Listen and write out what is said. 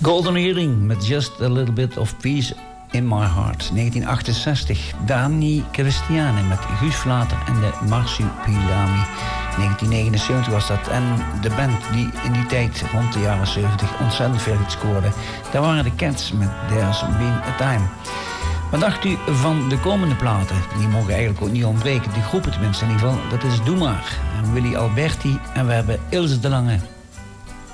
Golden Earring met Just a Little Bit of Peace in My Heart. 1968. Dani Christiane met Guus Vlater en de Marsupilami. 1979 was dat. En de band die in die tijd, rond de jaren 70, ontzettend veel scoorde. Daar waren de Cats met There's Been a Time. Wat dacht u van de komende platen? Die mogen eigenlijk ook niet ontbreken. De groepen tenminste in ieder geval. Dat is Doe Maar. En Willy Alberti en we hebben Ilse de Lange.